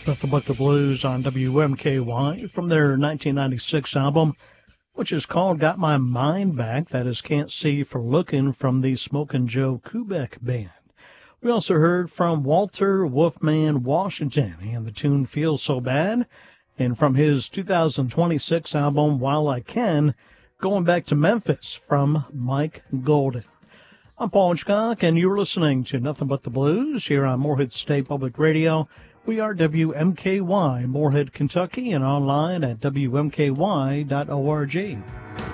Nothing But the Blues on WMKY from their 1996 album, which is called Got My Mind Back. That is Can't See for Looking from the Smokin' Joe Kubek Band. We also heard from Walter Wolfman Washington and the tune Feels So Bad. And from his 2026 album, While I Can, Going Back to Memphis from Mike Golden. I'm Paul Hitchcock, and you're listening to Nothing But the Blues here on Morehead State Public Radio. We are WMKY, Morehead, Kentucky, and online at WMKY.org.